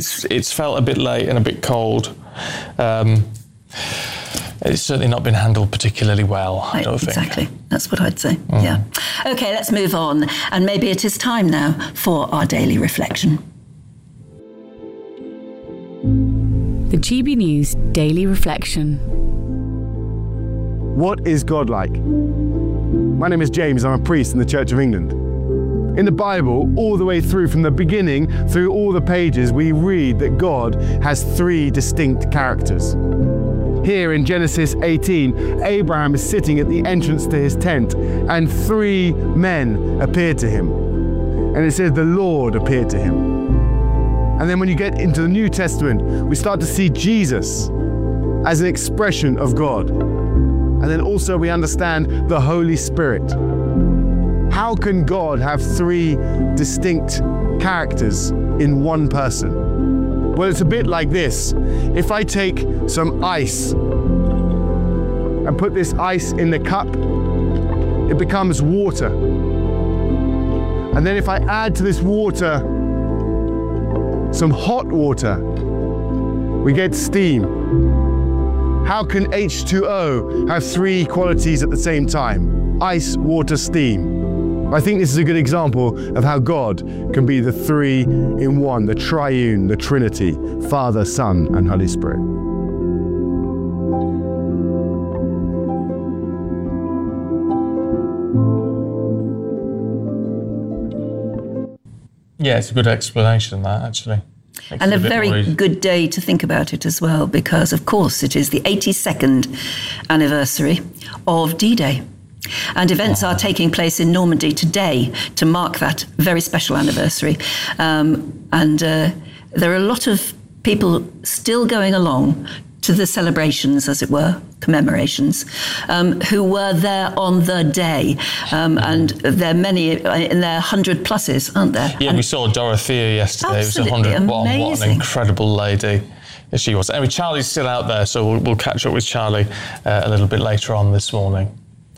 it's felt a bit late and a bit cold. It's certainly not been handled particularly well, I don't think. Exactly. That's what I'd say. Yeah. OK, let's move on. And maybe it is time now for our daily reflection. The GB News Daily Reflection. What is God like? My name is James. I'm a priest in the Church of England. In the Bible, all the way through, from the beginning through all the pages, we read that God has three distinct characters. Here in Genesis 18, Abraham is sitting at the entrance to his tent, and three men appeared to him. And it says the Lord appeared to him. And then when you get into the New Testament, we start to see Jesus as an expression of God. And then also we understand the Holy Spirit. How can God have three distinct characters in one person? Well, it's a bit like this. If I take some ice and put this ice in the cup, it becomes water. And then if I add to this water some hot water, we get steam. How can H2O have three qualities at the same time? Ice, water, steam. I think this is a good example of how God can be the three in one, the triune, the Trinity, Father, Son, and Holy Spirit. Yeah, it's a good explanation, that, actually. And a very good day to think about it as well, because, of course, it is the 82nd anniversary of D-Day. And events are taking place in Normandy today to mark that very special anniversary. There are a lot of people still going along to the celebrations, as it were, commemorations, who were there on the day. And there are many in their 100 pluses, aren't there? Yeah, we saw Dorothea yesterday. Absolutely. It was 101. What an Amazing. incredible lady she was. Anyway, Charlie's still out there, so we'll catch up with Charlie a little bit later on this morning.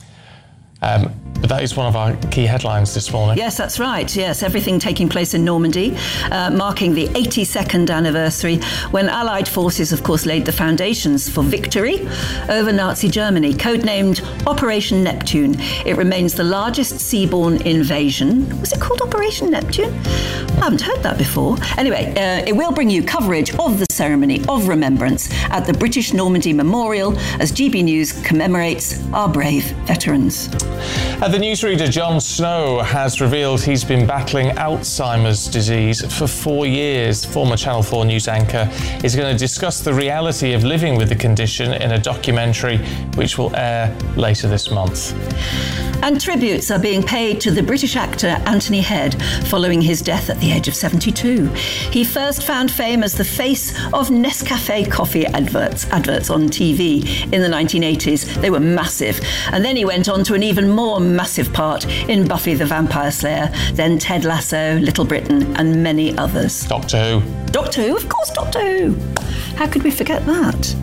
But that is one of our key headlines this morning. Yes, that's right. Yes, everything taking place in Normandy, marking the 82nd anniversary, when Allied forces, of course, laid the foundations for victory over Nazi Germany, codenamed Operation Neptune. It remains the largest seaborne invasion. Was it called Operation Neptune? I haven't heard that before. Anyway, it will bring you coverage of the ceremony of remembrance at the British Normandy Memorial as GB News commemorates our brave veterans. The newsreader Jon Snow has revealed he's been battling Alzheimer's disease for 4 years. Former Channel 4 news anchor is going to discuss the reality of living with the condition in a documentary which will air later this month. And tributes are being paid to the British actor Anthony Head following his death at the age of 72. He first found fame as the face of Nescafe coffee adverts on TV in the 1980s. They were massive. And then he went on to an even more massive part in Buffy the Vampire Slayer, then Ted Lasso, Little Britain, and many others. Doctor Who. Doctor Who, of course, Doctor Who. How could we forget that?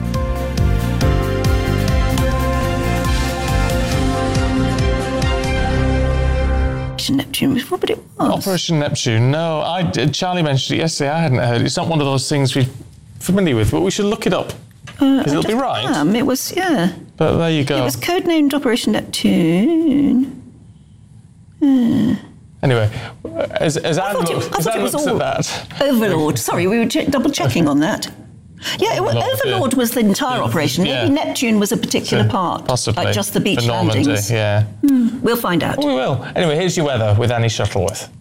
Neptune was what it was. Operation Neptune. No, Charlie mentioned it yesterday. I hadn't heard. It's not one of those things we're familiar with, but we should look it up. It'll be right. It was, yeah. But there you go. It was codenamed Operation Neptune. Anyway, as Anne looks at that. Overlord. Sorry, we were double checking on that. Yeah, Overlord was the entire operation. Maybe Neptune was a particular part. Possibly. Like just the beach Normandy, landings. yeah. We'll find out. We will. Anyway, here's your weather with Annie Shuttleworth.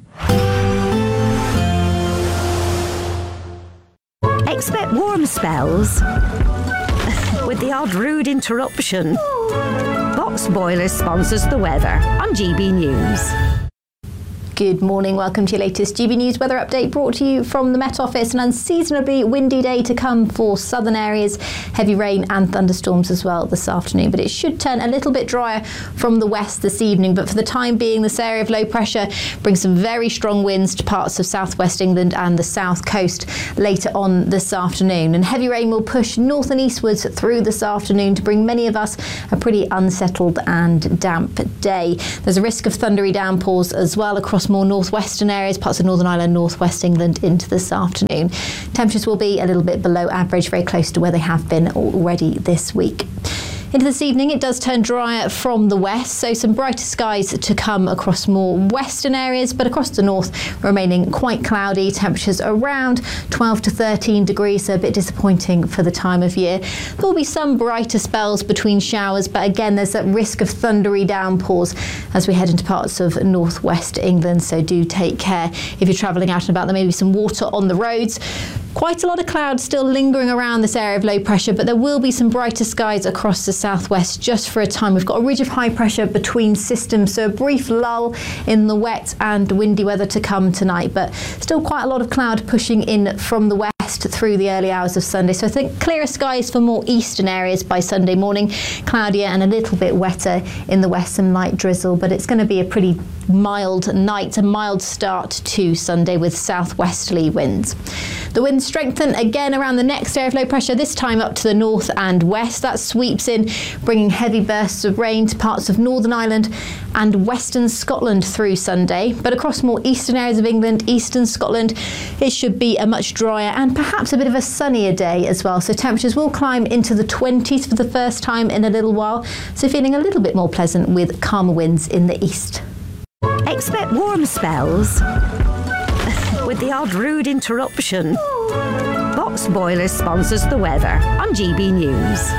Expect warm spells with the odd rude interruption. Box Boilers sponsors the weather on GB News. Good morning, welcome to your latest GB News weather update brought to you from the Met Office. An unseasonably windy day to come for southern areas, heavy rain and thunderstorms as well this afternoon, but it should turn a little bit drier from the west this evening. But for the time being, this area of low pressure brings some very strong winds to parts of southwest England and the south coast later on this afternoon. And heavy rain will push north and eastwards through this afternoon to bring many of us a pretty unsettled and damp day. There's a risk of thundery downpours as well across across more northwestern areas, parts of Northern Ireland, northwest England into this afternoon. Temperatures will be a little bit below average, very close to where they have been already this week. Into this evening, it does turn drier from the west, so some brighter skies to come across more western areas, but across the north remaining quite cloudy. Temperatures around 12 to 13 degrees, so a bit disappointing for the time of year. There will be some brighter spells between showers, but again, there's that risk of thundery downpours as we head into parts of northwest England, so do take care if you're travelling out and about. There may be some water on the roads. Quite a lot of clouds still lingering around this area of low pressure, but there will be some brighter skies across the southwest just for a time. We've got a ridge of high pressure between systems, so a brief lull in the wet and windy weather to come tonight, but still quite a lot of cloud pushing in from the west through the early hours of Sunday. So I think clearer skies for more eastern areas by Sunday morning, cloudier and a little bit wetter in the west, some light drizzle, but it's going to be a pretty mild night, a mild start to Sunday with southwesterly winds. The winds strengthen again around the next area of low pressure, this time up to the north and west. That sweeps in, bringing heavy bursts of rain to parts of Northern Ireland and western Scotland through Sunday. But across more eastern areas of England, eastern Scotland, it should be a much drier and perhaps a bit of a sunnier day as well. So temperatures will climb into the 20s for the first time in a little while. So feeling a little bit more pleasant with calmer winds in the east. Expect warm spells with the odd rude interruption. Box Boilers sponsors the weather on GB News.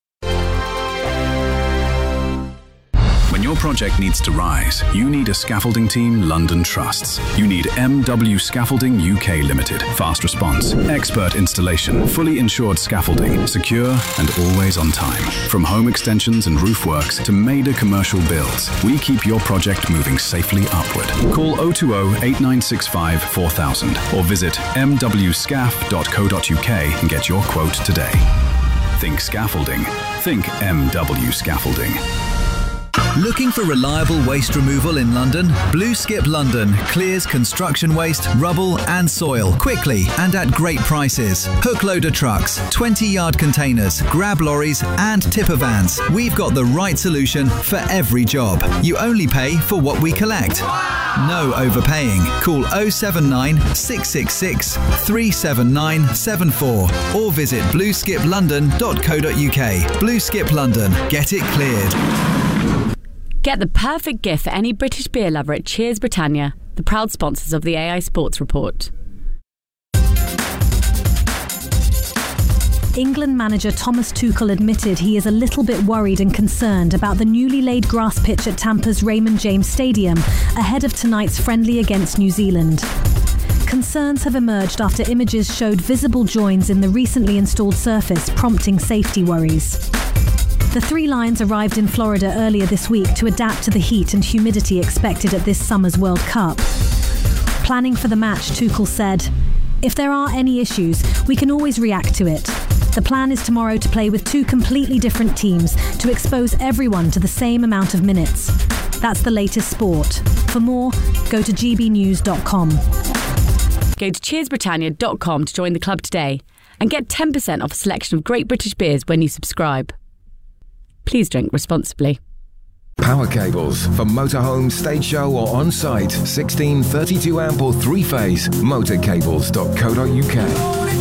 When your project needs to rise, you need a scaffolding team London trusts. You need MW Scaffolding UK Limited. Fast response, expert installation, fully insured scaffolding, secure and always on time. From home extensions and roof works to major commercial builds, we keep your project moving safely upward. Call 020 8965 4000 or visit mwscaf.co.uk and get your quote today. Think scaffolding. Think MW Scaffolding. Looking for reliable waste removal in London? Blue Skip London clears construction waste, rubble and soil quickly and at great prices. Hook loader trucks, 20-yard containers, grab lorries and tipper vans. We've got the right solution for every job. You only pay for what we collect. No overpaying. Call 079 666 37974 or visit blueskiplondon.co.uk. Blue Skip London. Get it cleared. Get the perfect gift for any British beer lover at Cheers Britannia, the proud sponsors of the AI Sports Report. England manager Thomas Tuchel admitted he is a little bit worried and concerned about the newly laid grass pitch at Tampa's Raymond James Stadium ahead of tonight's friendly against New Zealand. Concerns have emerged after images showed visible joins in the recently installed surface, prompting safety worries. The Three Lions arrived in Florida earlier this week to adapt to the heat and humidity expected at this summer's World Cup. Planning for the match, Tuchel said, "If there are any issues, we can always react to it. The plan is tomorrow to play with two completely different teams to expose everyone to the same amount of minutes. That's the latest sport. For more, go to gbnews.com. Go to cheersbritannia.com to join the club today and get 10% off a selection of great British beers when you subscribe. Please drink responsibly. Power cables for motorhome, stage show or on-site. 16, 32 amp or 3-phase. Motorcables.co.uk.